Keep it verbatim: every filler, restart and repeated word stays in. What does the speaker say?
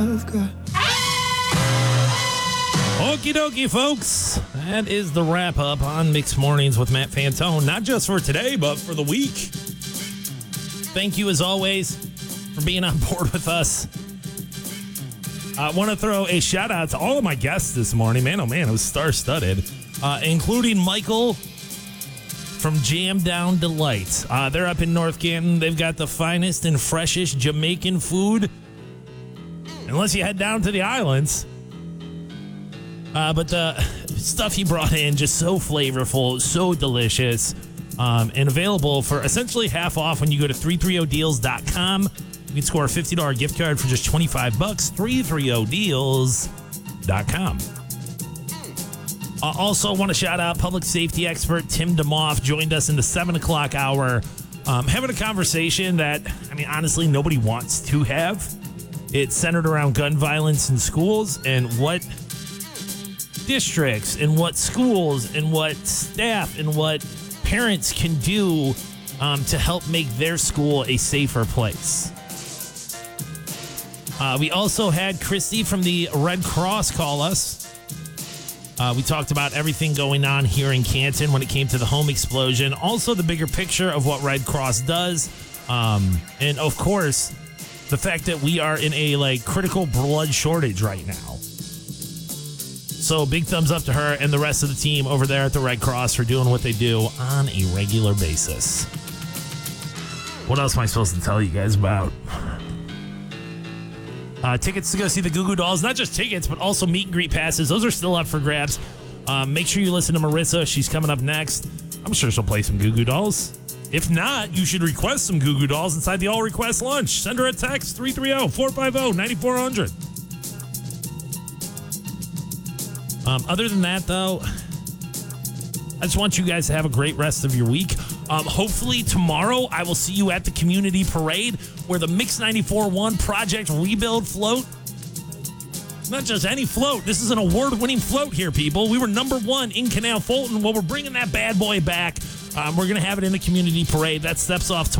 Okie dokie, folks. That is the wrap up on Mixed Mornings with Matt Fantone. Not just for today, but for the week. Thank you, as always, for being on board with us. I want to throw a shout out to all of my guests this morning. Man, oh man, it was star-studded, uh, including Michael from Jam Down Delight. Uh, they're up in North Canton. They've got the finest and freshest Jamaican food, unless you head down to the islands. Uh, but the stuff he brought in, just so flavorful, so delicious, um, and available for essentially half off when you go to three thirty deals dot com. You can score a fifty dollars gift card for just twenty-five bucks. three thirty deals dot com. I also want to shout out public safety expert Tim DeMoff. Joined us in the seven o'clock hour, um, having a conversation that, I mean, honestly, nobody wants to have. It's centered around gun violence in schools and what districts and what schools and what staff and what parents can do um, to help make their school a safer place. Uh, we also had Christy from the Red Cross call us. Uh, we talked about everything going on here in Canton when it came to the home explosion. Also, the bigger picture of what Red Cross does. Um, and, of course, the fact that we are in a like critical blood shortage right now. So big thumbs up to her and the rest of the team over there at the Red Cross for doing what they do on a regular basis. What else am I supposed to tell you guys about? Uh, tickets to go see the Goo Goo Dolls. Not just tickets, but also meet and greet passes. Those are still up for grabs. Um, make sure you listen to Marissa. She's coming up next. I'm sure she'll play some Goo Goo Dolls. If not, you should request some Goo Goo Dolls inside the All Request Lunch. Send her a text, three three zero, four five zero, nine four zero zero. Um, other than that, though, I just want you guys to have a great rest of your week. Um, hopefully tomorrow I will see you at the community parade where the Mix ninety-four point one Project Rebuild float. Not just any float. This is an award-winning float here, people. We were number one in Canal Fulton. Well, we're bringing that bad boy back. Um, we're going to have it in the community parade. That steps off tomorrow.